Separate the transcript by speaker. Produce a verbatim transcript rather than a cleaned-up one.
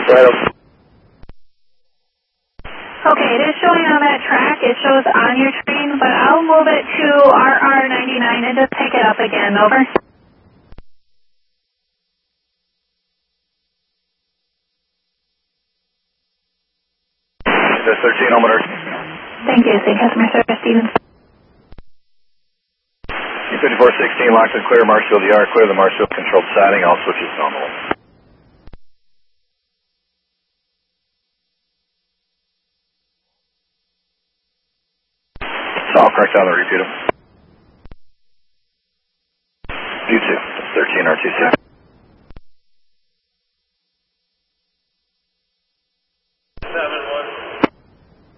Speaker 1: Right.
Speaker 2: Okay, it is showing on that track. It shows on your train, but I'll move it to R R ninety-nine and just pick it up again. Over.
Speaker 1: That's thirteen, home alert.
Speaker 2: Thank you. Say customer service, Stevens.
Speaker 1: fifty-four sixteen, locked and clear. Marshfield D R, clear the Marshfield controlled siding. All switches nominal. So I'll correct on the repeater. U two, thirteen R two two.